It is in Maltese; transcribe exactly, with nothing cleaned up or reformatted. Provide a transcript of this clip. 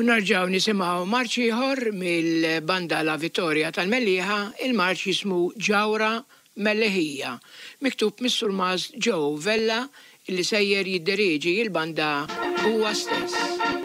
U narġaw nisimgħu marċ ieħor mill-banda La Vittoria tal-Mellieħa, il-marċ jismu Ġawra Melleħija, miktub mis-Sur Joe Vella illi sejjer jiddereġi il-banda huwa stess.